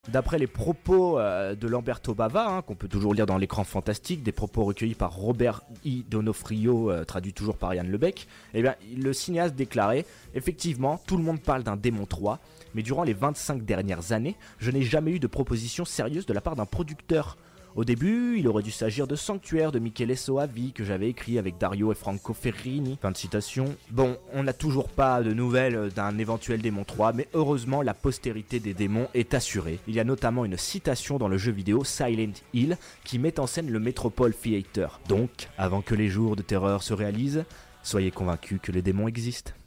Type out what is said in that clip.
D'après les propos de Lamberto Bava, qu'on peut toujours lire dans l'Écran Fantastique, des propos recueillis par Robert I. Donofrio, traduit toujours par Yann Lebec, eh bien, le cinéaste déclarait « Effectivement, tout le monde parle d'un démon 3, mais durant les 25 dernières années, je n'ai jamais eu de proposition sérieuse de la part d'un producteur. Au début, il aurait dû s'agir de Sanctuaire de Michele Soavi que j'avais écrit avec Dario et Franco Ferrini. » Fin de citation. Bon, on n'a toujours pas de nouvelles d'un éventuel démon 3, mais heureusement la postérité des démons est assurée. Il y a notamment une citation dans le jeu vidéo Silent Hill qui met en scène le Metropole Theater. Donc, avant que les jours de terreur se réalisent, soyez convaincus que les démons existent.